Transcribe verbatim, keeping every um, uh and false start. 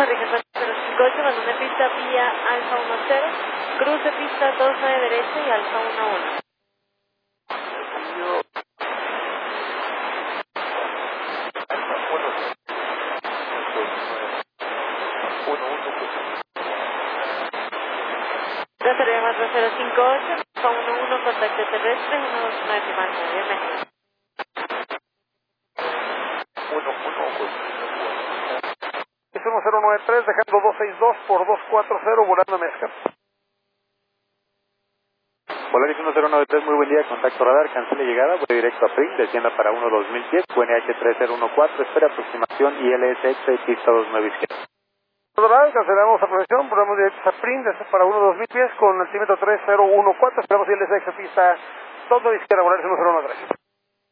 Ricardo cero cinco ocho, balón de pista vía Alfa uno cero, cruce pista dos nueve derecha y Alfa uno uno. Reserva más cero cinco ocho, Alfa uno uno, contacto terrestre, uno dos nueve, más nueve metros. Es uno cero nueve tres, dejando dos seis dos por dos cuatro cero, volando Mezcal. Volaris uno cero nueve tres, muy buen día, contacto radar, cancele llegada, voy directo a P R I M, descienda para uno dos mil diez, U N H tres cero uno cuatro, espera aproximación I L S X, pista dos nueve izquierda. Radar, cancelamos aproximación, volvemos directos a P R I M, desde para uno dos mil diez con altímetro tres cero uno cuatro, esperamos I L S X, pista dos nueve izquierda, Volaris uno cero nueve tres.